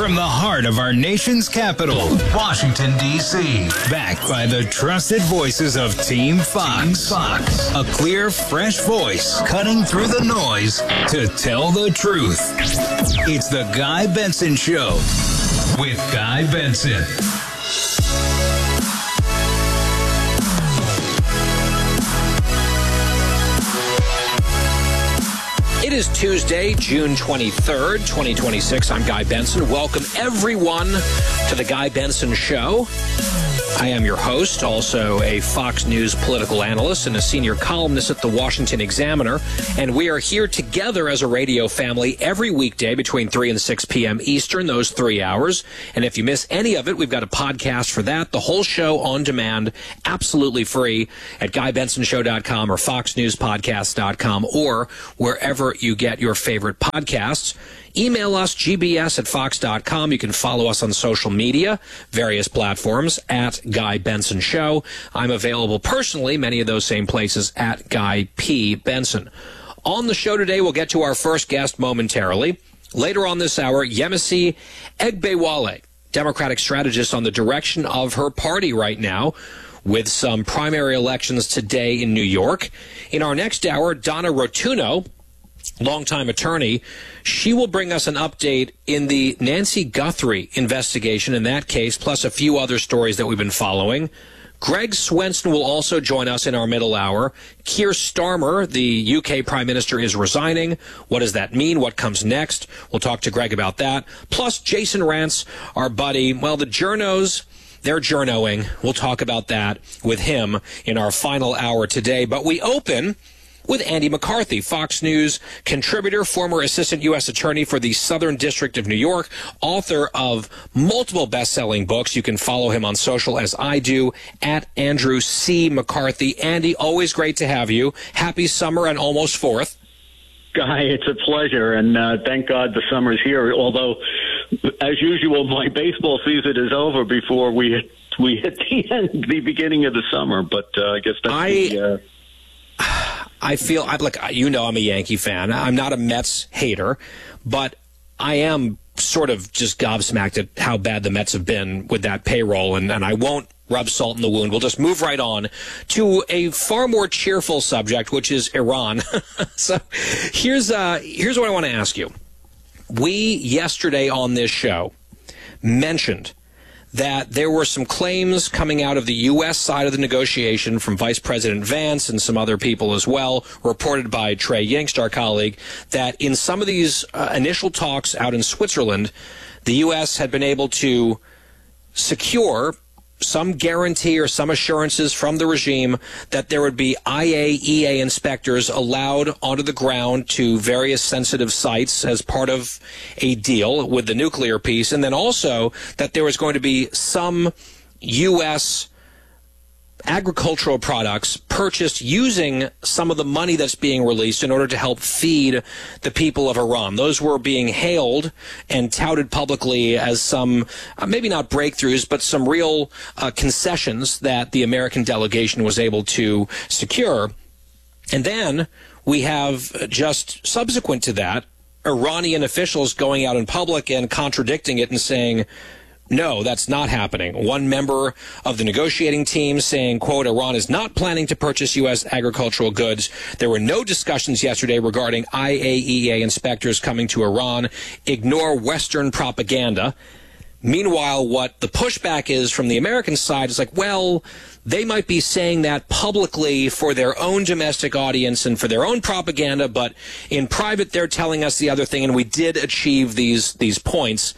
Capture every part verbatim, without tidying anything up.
From the heart of our nation's capital, Washington, D C Backed by the trusted voices of Team Fox. Team Fox. A clear, fresh voice cutting through the noise to tell the truth. It's the Guy Benson Show with Guy Benson. It is Tuesday, June twenty-third, twenty twenty-six. I'm Guy Benson. Welcome, everyone, to the Guy Benson Show. I am your host, also a Fox News political analyst and a senior columnist at the Washington Examiner. And we are here together as a radio family every weekday between three and six p.m. Eastern, those three hours. And if you miss any of it, we've got a podcast for that. The whole show on demand, absolutely free at guy benson show dot com or fox news podcast dot com or wherever you get your favorite podcasts. Email us, g b s at fox dot com. You can follow us on social media, various platforms, at Guy Benson Show. I'm available personally, many of those same places, at Guy P. Benson. On the show today, we'll get to our first guest momentarily. Later on this hour, Yemisi Egbewale, Democratic strategist on the direction of her party right now, with some primary elections today in New York. In our next hour, Donna Rotunno, longtime attorney, she will bring us an update in the Nancy Guthrie investigation in that case, plus a few other stories that we've been following. Greg Swenson will also join us in our middle hour. Keir Starmer, the U K Prime Minister, is resigning. What does that mean? What comes next? We'll talk to Greg about that. Plus, Jason Rantz, our buddy. Well, the journos, they're journoing. We'll talk about that with him in our final hour today. But we open with Andy McCarthy, Fox News contributor, former assistant U S attorney for the Southern District of New York, author of multiple best-selling books. You can follow him on social, as I do, at Andrew C. McCarthy. Andy, always great to have you. Happy summer and almost fourth. Guy, it's a pleasure, and uh, thank God the summer's here, although, as usual, my baseball season is over before we hit, we hit the end, the beginning of the summer, but uh, I guess that's I... the... Uh, I feel, I'm like, you know, I'm a Yankee fan. I'm not a Mets hater, but I am sort of just gobsmacked at how bad the Mets have been with that payroll, and, and I won't rub salt in the wound. We'll just move right on to a far more cheerful subject, which is Iran. So here's uh, here's what I want to ask you. We, yesterday on this show, mentioned that there were some claims coming out of the U S side of the negotiation from Vice President Vance and some other people as well, reported by Trey Yingst, our colleague, that in some of these uh, initial talks out in Switzerland, the U S had been able to secure some guarantee or some assurances from the regime that there would be I A E A inspectors allowed onto the ground to various sensitive sites as part of a deal with the nuclear piece, and then also that there was going to be some U S agricultural products purchased using some of the money that's being released in order to help feed the people of Iran. Those were being hailed and touted publicly as some, uh, maybe not breakthroughs, but some real uh, concessions that the American delegation was able to secure. And then we have, just subsequent to that, Iranian officials going out in public and contradicting it and saying, no, that's not happening. One member of the negotiating team saying, quote, Iran is not planning to purchase U S agricultural goods. There were no discussions yesterday regarding I A E A inspectors coming to Iran. Ignore Western propaganda. Meanwhile, what the pushback is from the American side is like, well, they might be saying that publicly for their own domestic audience and for their own propaganda, but in private they're telling us the other thing, and we did achieve these these points.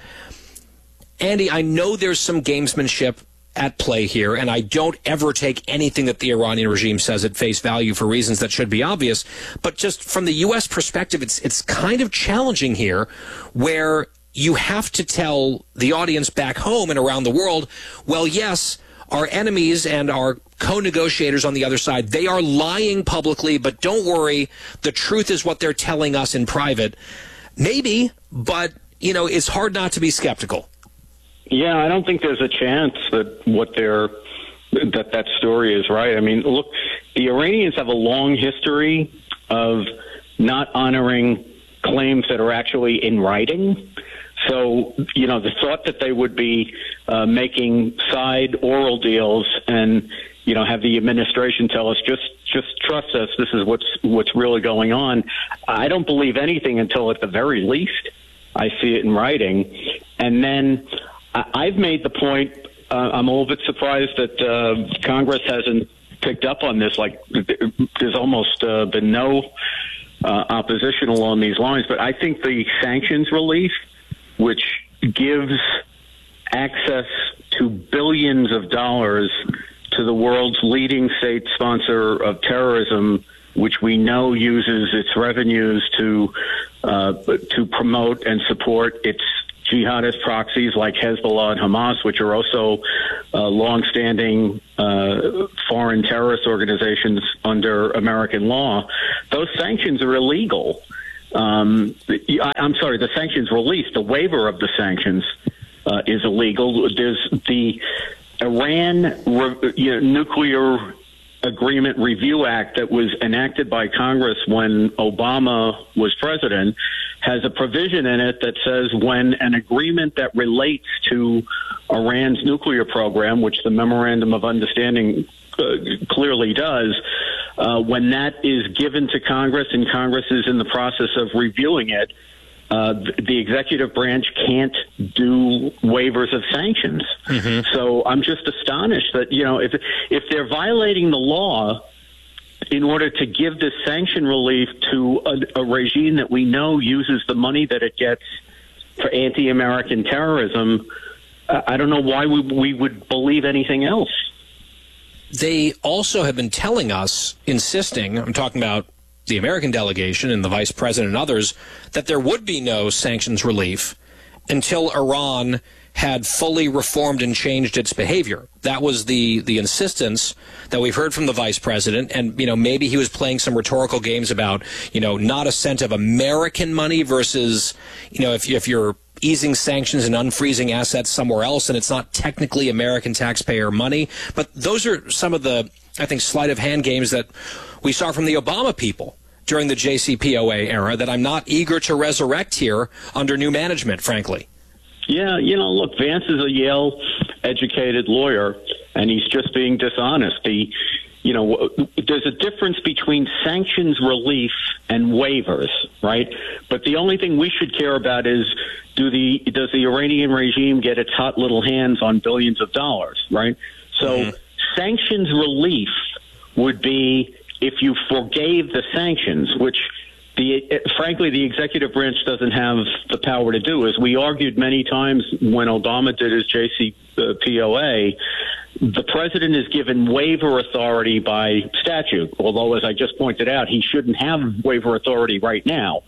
Andy, I know there's some gamesmanship at play here, and I don't ever take anything that the Iranian regime says at face value for reasons that should be obvious. But just from the U S perspective, it's it's kind of challenging here, where you have to tell the audience back home and around the world, well, yes, our enemies and our co-negotiators on the other side, they are lying publicly, but don't worry, the truth is what they're telling us in private. Maybe, but, you know, it's hard not to be skeptical. Yeah, I don't think there's a chance that what they're that that story is right. I mean, look, the Iranians have a long history of not honoring claims that are actually in writing. So, you know, the thought that they would be uh, making side oral deals and, you know, have the administration tell us, just just trust us, this is what's what's really going on. I don't believe anything until, at the very least, I see it in writing. And then I've made the point, uh, I'm a little bit surprised that uh, Congress hasn't picked up on this. Like, there's almost uh, been no uh, opposition along these lines. But I think the sanctions relief, which gives access to billions of dollars to the world's leading state sponsor of terrorism, which we know uses its revenues to uh, to promote and support its jihadist proxies like Hezbollah and Hamas, which are also uh, longstanding uh, foreign terrorist organizations under American law. Those sanctions are illegal. Um, I, I'm sorry, the sanctions release, the waiver of the sanctions uh, is illegal. There's the Iran re, you know, Nuclear Agreement Review Act that was enacted by Congress when Obama was president has a provision in it that says when an agreement that relates to Iran's nuclear program, which the Memorandum of Understanding uh, clearly does, uh, when that is given to Congress and Congress is in the process of reviewing it, Uh, the executive branch can't do waivers of sanctions. Mm-hmm. So I'm just astonished that, you know, if if they're violating the law in order to give this sanction relief to a, a regime that we know uses the money that it gets for anti-American terrorism, uh, I don't know why we, we would believe anything else. They also have been telling us, insisting, I'm talking about the American delegation and the vice president and others, that there would be no sanctions relief until Iran had fully reformed and changed its behavior. That was the the insistence that we've heard from the vice president. And, you know, maybe he was playing some rhetorical games about, you know, not a cent of American money versus, you know, if, if you're easing sanctions and unfreezing assets somewhere else and it's not technically American taxpayer money. But those are some of the, I think, sleight of hand games that we saw from the Obama people during the J C P O A era that I'm not eager to resurrect here under new management, frankly. Yeah, you know, look, Vance is a Yale-educated lawyer, and he's just being dishonest. The, you know, there's a difference between sanctions relief and waivers, right? But the only thing we should care about is do the does the Iranian regime get its hot little hands on billions of dollars, right? So mm-hmm. sanctions relief would be if you forgave the sanctions, which the frankly the executive branch doesn't have the power to do. As we argued many times when Obama did his J C P O A, the president is given waiver authority by statute, although, as I just pointed out, he shouldn't have waiver authority right now.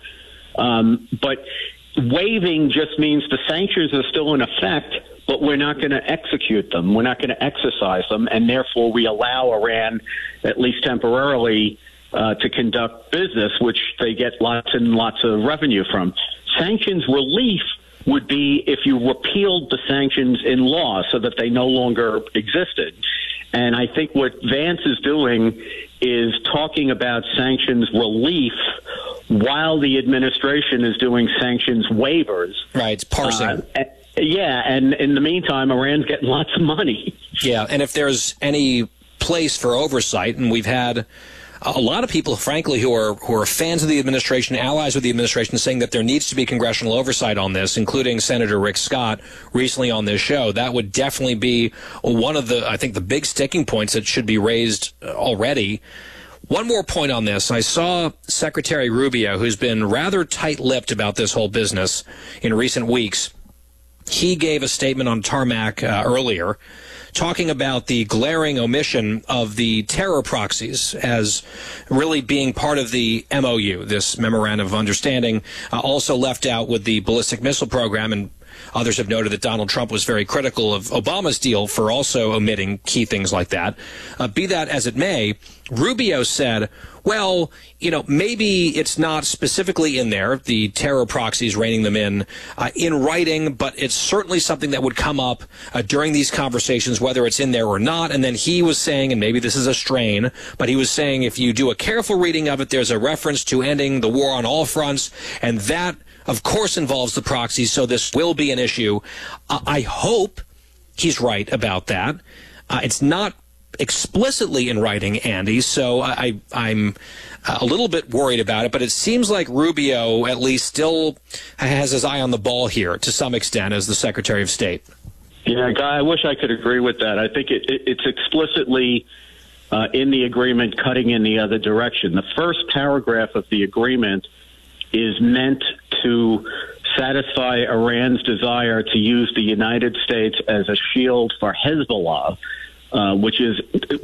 Um, but waiving just means the sanctions are still in effect, but we're not going to execute them. We're not going to exercise them, and therefore we allow Iran, at least temporarily, uh, to conduct business, which they get lots and lots of revenue from. Sanctions relief would be if you repealed the sanctions in law so that they no longer existed. And I think what Vance is doing is talking about sanctions relief while the administration is doing sanctions waivers. Right, it's parsing. Uh, yeah, and in the meantime, Iran's getting lots of money. Yeah, and if there's any place for oversight, and we've had a lot of people, frankly, who are who are fans of the administration, allies with the administration, saying that there needs to be congressional oversight on this, including Senator Rick Scott recently on this show. That would definitely be one of the, I think, the big sticking points that should be raised already. One more point on this. I saw Secretary Rubio, who's been rather tight-lipped about this whole business in recent weeks. He gave a statement on tarmac uh, earlier, talking about the glaring omission of the terror proxies as really being part of the M O U, this Memorandum of Understanding, uh, also left out with the ballistic missile program. And others have noted that Donald Trump was very critical of Obama's deal for also omitting key things like that. Uh, be that as it may, Rubio said, well, you know, maybe it's not specifically in there, the terror proxies, reining them in, uh, in writing, but it's certainly something that would come up uh, during these conversations, whether it's in there or not. And then he was saying, and maybe this is a strain, but he was saying if you do a careful reading of it, there's a reference to ending the war on all fronts, and that of course, involves the proxies, so this will be an issue. Uh, I hope he's right about that. Uh, it's not explicitly in writing, Andy, so I, I'm a little bit worried about it, but it seems like Rubio at least still has his eye on the ball here to some extent as the Secretary of State. Yeah, Guy, I wish I could agree with that. I think it, it, it's explicitly uh, in the agreement cutting in the other direction. The first paragraph of the agreement is meant to satisfy Iran's desire to use the United States as a shield for Hezbollah, uh, which is,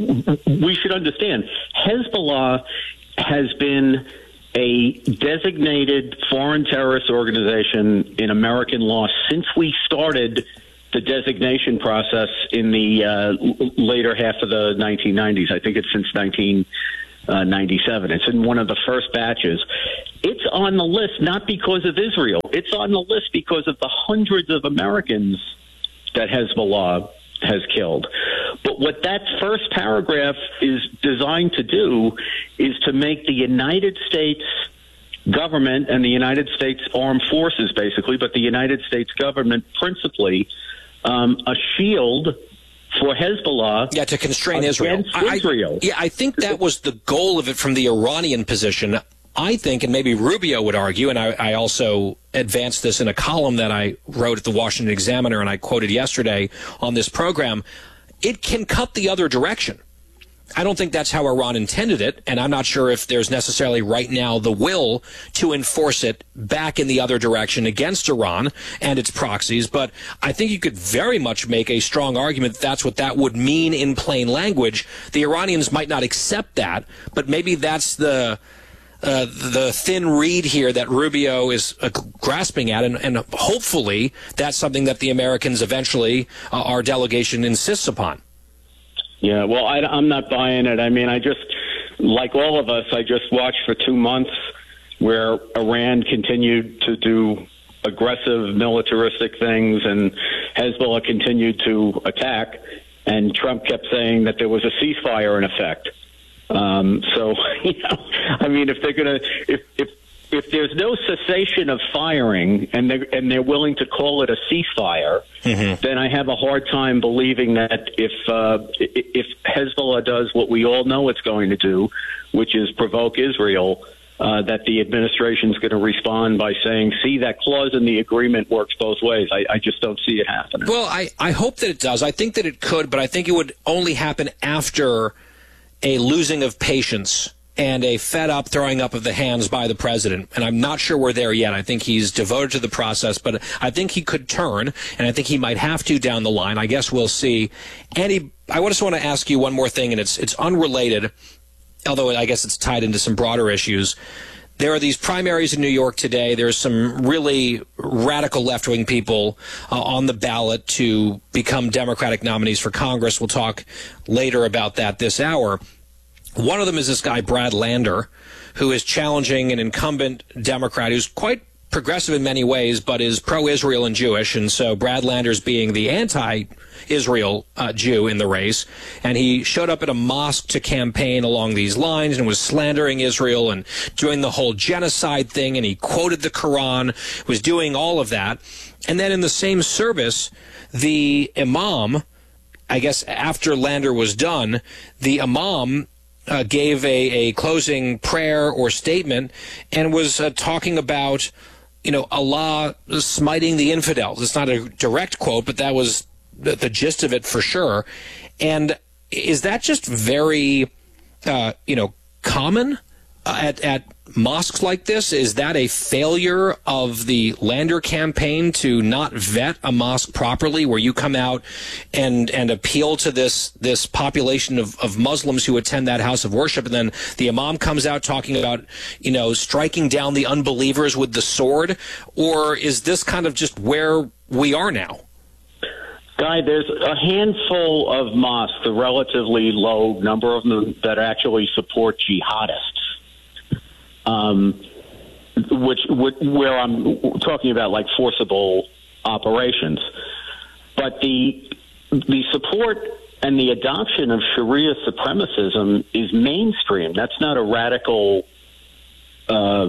we should understand, Hezbollah has been a designated foreign terrorist organization in American law since we started the designation process in the uh, later half of the nineteen nineties. I think it's since nineteen ninety-seven. It's in one of the first batches. It's on the list not because of Israel. It's on the list because of the hundreds of Americans that Hezbollah has killed. But what that first paragraph is designed to do is to make the United States government and the United States Armed Forces, basically, but the United States government principally, um, a shield for Hezbollah. Yeah, to constrain Israel. Israel. I, yeah, I think that was the goal of it from the Iranian position. I think, and maybe Rubio would argue, and I, I also advanced this in a column that I wrote at the Washington Examiner and I quoted yesterday on this program, it can cut the other direction. I don't think that's how Iran intended it, and I'm not sure if there's necessarily right now the will to enforce it back in the other direction against Iran and its proxies, but I think you could very much make a strong argument that that's what that would mean in plain language. The Iranians might not accept that, but maybe that's the uh, the thin reed here that Rubio is uh, grasping at, and, and hopefully that's something that the Americans eventually, uh, our delegation, insists upon. Yeah, well, I, I'm not buying it. I mean, I just, like all of us, I just watched for two months where Iran continued to do aggressive militaristic things and Hezbollah continued to attack, and Trump kept saying that there was a ceasefire in effect. Um, so, you know, I mean, if they're going to, if, if, if there's no cessation of firing and they're, and they're willing to call it a ceasefire, mm-hmm. then I have a hard time believing that if uh, if Hezbollah does what we all know it's going to do, which is provoke Israel, uh, that the administration is going to respond by saying, see, that clause in the agreement works both ways. I, I just don't see it happening. Well, I, I hope that it does. I think that it could, but I think it would only happen after a losing of patience and a fed-up throwing up of the hands by the president. And I'm not sure we're there yet. I think he's devoted to the process, but I think he could turn, and I think he might have to down the line. I guess we'll see. Andy, I just want to ask you one more thing, and it's it's unrelated, although I guess it's tied into some broader issues. There are these primaries in New York today. There's some really radical left-wing people uh, on the ballot to become Democratic nominees for Congress. We'll talk later about that this hour. One of them is this guy, Brad Lander, who is challenging an incumbent Democrat who's quite progressive in many ways, but is pro-Israel and Jewish. And so Brad Lander's being the anti-Israel uh, Jew in the race. And he showed up at a mosque to campaign along these lines and was slandering Israel and doing the whole genocide thing. And he quoted the Quran, was doing all of that. And then in the same service, the imam, I guess after Lander was done, the imam Uh, gave a, a closing prayer or statement and was uh, talking about, you know, Allah smiting the infidels. It's not a direct quote, but that was the, the gist of it for sure. And is that just very, uh, you know, common uh, at, at mosques like this? Is that a failure of the Lander campaign to not vet a mosque properly, where you come out and and appeal to this this population of, of Muslims who attend that house of worship, and then the imam comes out talking about, you know, striking down the unbelievers with the sword? Or is this kind of just where we are now? Guy, there's a handful of mosques, a relatively low number of them, that actually support jihadists. Um, which, which where I'm talking about like forcible operations, but the the support and the adoption of Sharia supremacism is mainstream. That's not a radical uh,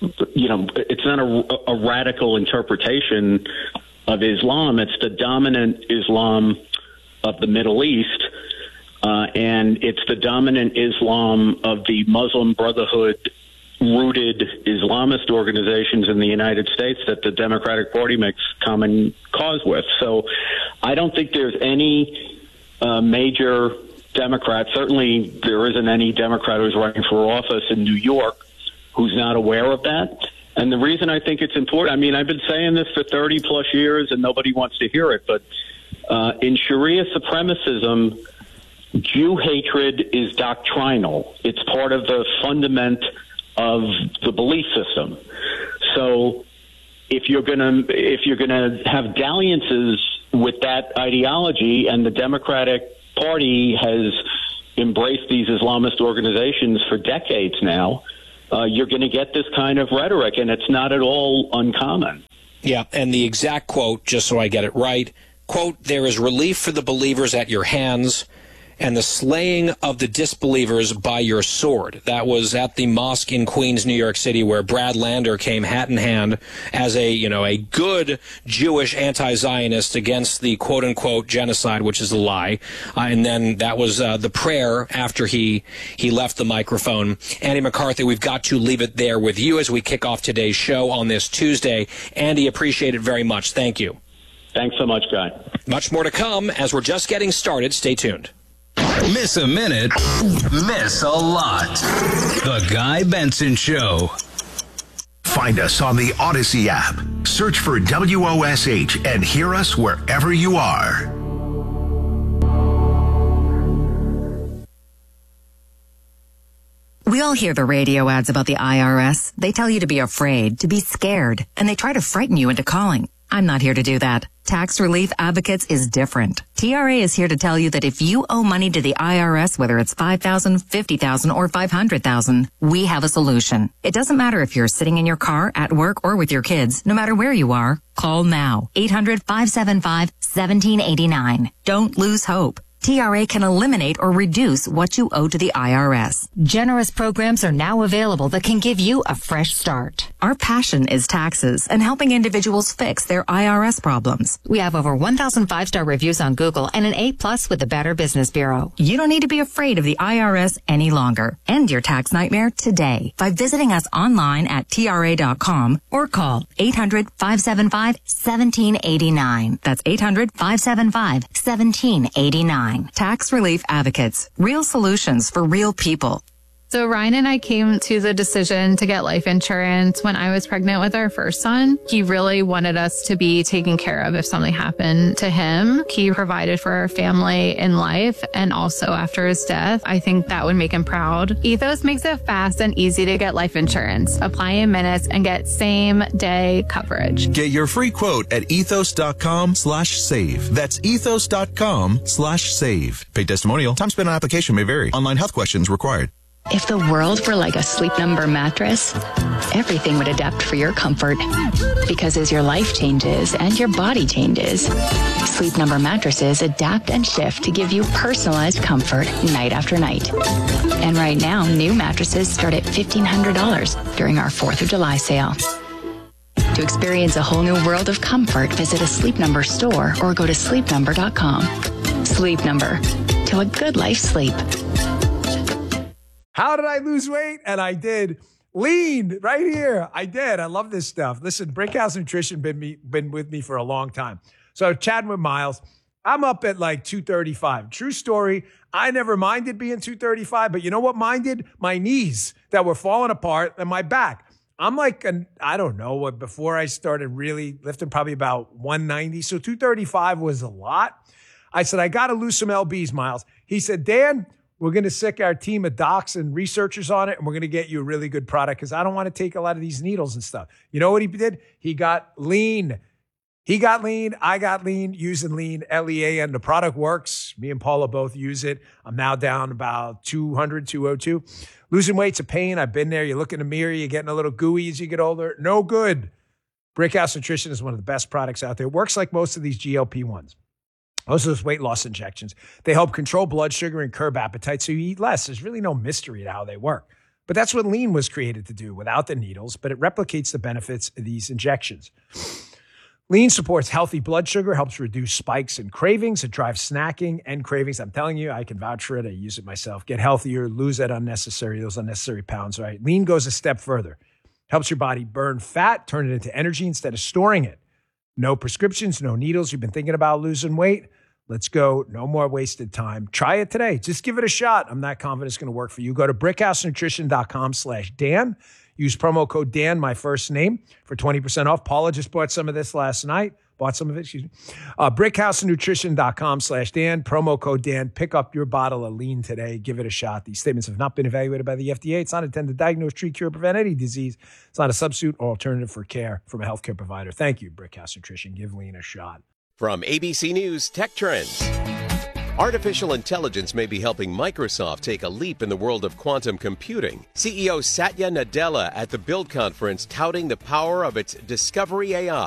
you know, it's not a, a radical interpretation of Islam. It's the dominant Islam of the Middle East, uh, and it's the dominant Islam of the Muslim Brotherhood-rooted Islamist organizations in the United States that the Democratic Party makes common cause with. So I don't think there's any uh, major Democrat, certainly there isn't any Democrat who's running for office in New York who's not aware of that. And the reason I think it's important, I mean, I've been saying this for thirty plus years and nobody wants to hear it, but uh, in Sharia supremacism, Jew hatred is doctrinal. It's part of the fundament of the belief system. So if you're going to if you're going to have dalliances with that ideology, and the Democratic Party has embraced these Islamist organizations for decades now, uh, you're going to get this kind of rhetoric, and it's not at all uncommon. Yeah, and the exact quote, just so I get it right, quote, "There is relief for the believers at your hands, and the slaying of the disbelievers by your sword." That was at the mosque in Queens, New York City, where Brad Lander came hat in hand as a, you know, a good Jewish anti-Zionist against the quote-unquote genocide, which is a lie. Uh, and then that was uh, the prayer after he he left the microphone. Andy McCarthy, we've got to leave it there with you as we kick off today's show on this Tuesday. Andy, appreciate it very much. Thank you. Thanks so much, Guy. Much more to come as we're just getting started. Stay tuned. Miss a minute, miss a lot. The Guy Benson Show. Find us on the Odyssey app. Search for W O S H and hear us wherever you are. We all hear the radio ads about the I R S. They tell you to be afraid, to be scared, and they try to frighten you into calling. I'm not here to do that. Tax Relief Advocates is different. T R A is here to tell you that if you owe money to the I R S, whether it's five thousand dollars, fifty thousand dollars, or five hundred thousand dollars, we have a solution. It doesn't matter if you're sitting in your car, at work, or with your kids. No matter where you are, call now. eight hundred, five seven five, one seven eight nine. Don't lose hope. T R A can eliminate or reduce what you owe to the I R S. Generous programs are now available that can give you a fresh start. Our passion is taxes and helping individuals fix their I R S problems. We have over one thousand five-star reviews on Google and an A plus with the Better Business Bureau. You don't need to be afraid of the I R S any longer. End your tax nightmare today by visiting us online at T R A dot com or call eight hundred, five seven five, one seven eight nine. That's eight hundred, five seven five, one seven eight nine. Tax Relief Advocates. Real solutions for real people. So Ryan and I came to the decision to get life insurance when I was pregnant with our first son. He really wanted us to be taken care of if something happened to him. He provided for our family in life and also after his death. I think that would make him proud. Ethos makes it fast and easy to get life insurance. Apply in minutes and get same day coverage. Get your free quote at ethos.com slash save. That's ethos.com slash save. Paid testimonial. Time spent on application may vary. Online health questions required. If the world were like a Sleep Number mattress, everything would adapt for your comfort. Because as your life changes and your body changes, Sleep Number mattresses adapt and shift to give you personalized comfort night after night. And right now, new mattresses start at fifteen hundred dollars during our fourth of July sale. To experience a whole new world of comfort, visit a Sleep Number store or go to sleep number dot com. Sleep Number. To a good life sleep. How did I lose weight? And I did. Lean right here. I did. I love this stuff. Listen, Brickhouse Nutrition been me been with me for a long time. So chatting with Miles, I'm up at like two thirty-five. True story. I never minded being two thirty-five, but you know what minded? My knees that were falling apart and my back. I'm like, an, I don't know what, before I started really lifting, probably about one ninety. So two thirty-five was a lot. I said, I got to lose some L Bs, Miles. He said, Dan, we're going to sick our team of docs and researchers on it, and we're going to get you a really good product because I don't want to take a lot of these needles and stuff. You know what he did? He got lean. He got lean. I got lean using lean, L E A N. The product works. Me and Paula both use it. I'm now down about two hundred, two oh two. Losing weight's a pain. I've been there. You look in the mirror. You're getting a little gooey as you get older. No good. Brickhouse Nutrition is one of the best products out there. It works like most of these G L P ones. Most of those weight loss injections. They help control blood sugar and curb appetite so you eat less. There's really no mystery to how they work. But that's what lean was created to do without the needles, but it replicates the benefits of these injections. Lean supports healthy blood sugar, helps reduce spikes and cravings. It drives snacking and cravings. I'm telling you, I can vouch for it. I use it myself. Get healthier, lose that unnecessary, those unnecessary pounds, right? Lean goes a step further. Helps your body burn fat, turn it into energy instead of storing it. No prescriptions, no needles. You've been thinking about losing weight? Let's go. No more wasted time. Try it today. Just give it a shot. I'm not confident it's going to work for you. Go to brickhousenutrition.com slash Dan. Use promo code Dan, my first name, for twenty percent off. Paula just bought some of this last night. Bought some of it, excuse me. Uh, brickhousenutrition.com slash Dan. Promo code Dan. Pick up your bottle of lean today. Give it a shot. These statements have not been evaluated by the F D A. It's not intended to diagnose, treat, cure, prevent any disease. It's not a substitute or alternative for care from a healthcare provider. Thank you, Brickhouse Nutrition. Give lean a shot. From A B C News Tech Trends. Artificial intelligence may be helping Microsoft take a leap in the world of quantum computing. C E O Satya Nadella at the Build conference touting the power of its Discovery A I.